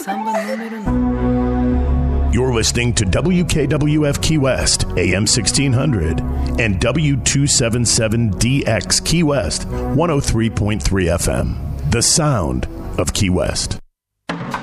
samba número 9. You're listening to WKWF Key West, AM 1600, and W277DX Key West, 103.3 FM. The sound of Key West.